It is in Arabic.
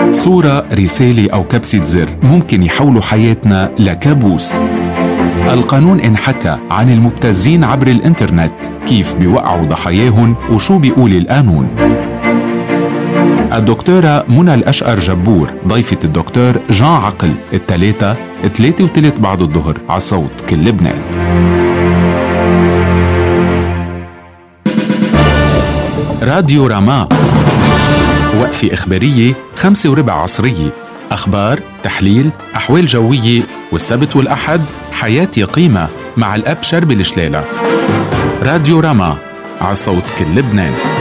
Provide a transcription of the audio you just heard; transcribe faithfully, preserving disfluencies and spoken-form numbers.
صورة، رسالة أو كبسة زر ممكن يحولوا حياتنا لكابوس. القانون انحكى عن المبتزين عبر الإنترنت، كيف بيوقعوا ضحاياهم وشو بيقول القانون. الدكتورة منى الأشقر جبور ضيفة الدكتور جان عقل الثلاثة ثلاثة وثلث بعد الظهر على صوت كل لبنان. راديو راما، وقفة إخبارية خمسة وربع عصرية، أخبار، تحليل، أحوال جوية، والسبت والأحد حياتي قيمة مع الأب شربي الشلالة. راديو راما على صوت كل لبنان.